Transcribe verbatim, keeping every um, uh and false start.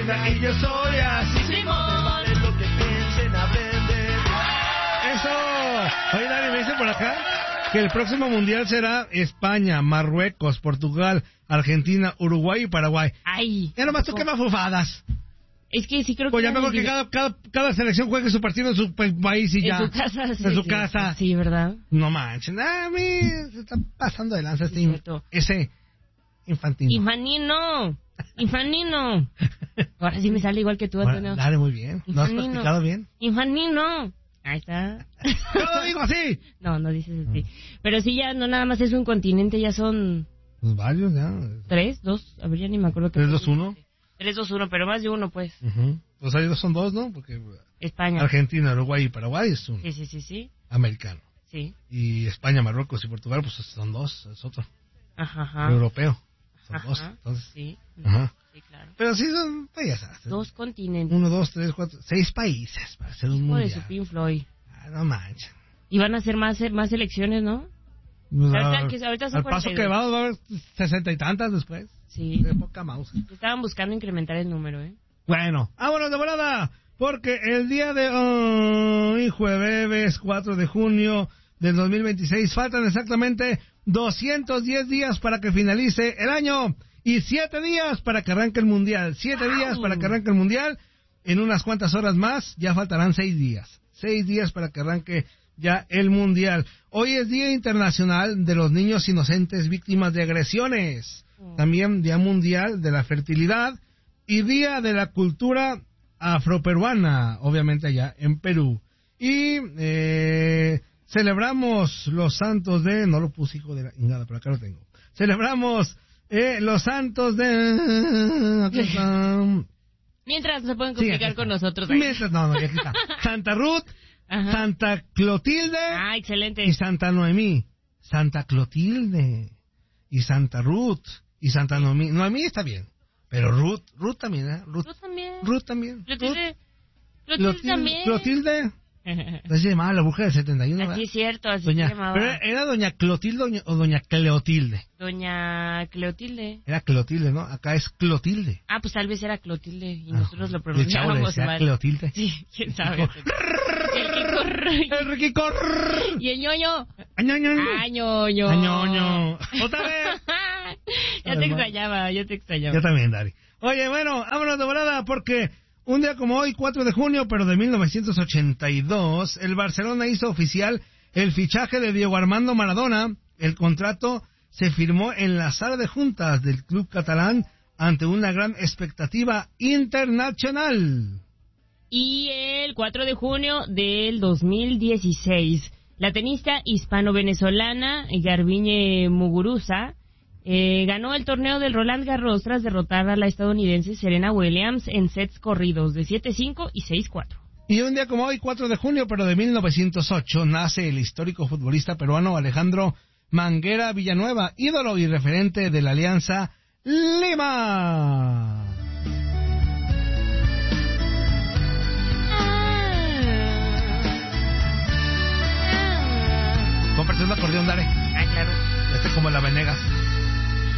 gusta y yo soy así. Simón. Me vale lo que piensen, aprenden. Eso. Oye, Dani, me dice por acá que el próximo mundial será España, Marruecos, Portugal, Argentina, Uruguay y Paraguay. Ay. Ya nomás tú qué mafufadas. Es que sí creo pues que... Pues ya mejor que cada, cada, cada selección juegue su partido en su país y en ya. En su casa, sí. En su sí, casa. Sí, ¿verdad? No manchen. A mí se está pasando de lanza este, in, ese infantino. Infanino. Infanino. Ahora sí me sale igual que tú, Antonio. Dale, muy bien. ¿No has practicado bien? Infanino. Ahí está. Yo lo digo así. No, no dices así. Pero sí, ya no nada más es un continente, ya son... Pues varios, ya. ¿Tres? ¿Dos? A ver, ya ni me acuerdo. ¿Tres, dos, uno? Tres, dos, uno, pero más de uno, pues. Uh-huh. Pues ahí son dos, ¿no? Porque España. Argentina, Uruguay y Paraguay es uno. Sí, sí, sí, sí. Americano. Sí. Y España, Marruecos y Portugal, pues son dos, es otro. Ajá, ajá. Europeo. Son ajá. dos, entonces. Sí. Ajá. Sí, claro. Pero sí son payasadas. Dos continentes. Uno, dos, tres, cuatro, seis países para hacer un Hijo mundial. de su Pink Floyd. Ah, no manches. Y van a hacer más, más elecciones, ¿no? Pues, ahorita, que, ahorita son al paso que vamos, va a haber sesenta y tantas después. Sí. De poca mouse. Estaban buscando incrementar el número, ¿eh? Bueno, vámonos de volada, porque el día de hoy, jueves cuatro de junio del dos mil veintiséis, faltan exactamente doscientos diez días para que finalice el año y siete días para que arranque el mundial. siete wow. días para que arranque el mundial. En unas cuantas horas más ya faltarán seis días. seis días para que arranque ya el mundial. Hoy es Día Internacional de los Niños Inocentes Víctimas de Agresiones. También Día Mundial de la Fertilidad y Día de la Cultura Afroperuana, obviamente allá en Perú. Y eh, celebramos los santos de... No lo puse, hijo de la... Nada, pero acá lo tengo. Celebramos eh, los santos de... Aquí están. Mientras se pueden comunicar sí, con nosotros. Ahí. Mientras, no, no, aquí está. Santa Ruth, ajá. Santa Clotilde. Ah, excelente. Y Santa Noemí. Santa Clotilde y Santa Ruth y Santa Noemí. Noemí está bien. Pero Ruth, Ruth también, ¿eh? Ruth, Ruth también. Ruth también. Clotilde. Ruth. Clotilde también. Clotilde. Así se llamaba la bruja del setenta y uno, ¿verdad? Así es cierto, así doña, se llamaba. ¿Pero era doña Clotilde o doña Cleotilde? Doña Cleotilde. Era Clotilde, ¿no? Acá es Clotilde. Ah, pues tal vez era Clotilde y ah, nosotros lo pronunciábamos mal. Clotilde. Sí, quién sabe. El Ricky corre. Y el ñoño. Ñoño. Ah, ñoño. Ah, ñoño. Otra vez. Ya te extrañaba, ya te extrañaba. Yo también, Dari. Oye, bueno, vámonos de volada porque un día como hoy, cuatro de junio, pero de mil novecientos ochenta y dos, el Barcelona hizo oficial el fichaje de Diego Armando Maradona. El contrato se firmó en la sala de juntas del club catalán ante una gran expectativa internacional. Y el cuatro de junio del dos mil dieciséis, la tenista hispano-venezolana Garbiñe Muguruza eh, ganó el torneo del Roland Garros tras derrotar a la estadounidense Serena Williams en sets corridos de siete cinco y seis cuatro. Y un día como hoy, cuatro de junio, pero de mil novecientos ocho, nace el histórico futbolista peruano Alejandro Manguera Villanueva, ídolo y referente de la Alianza Lima.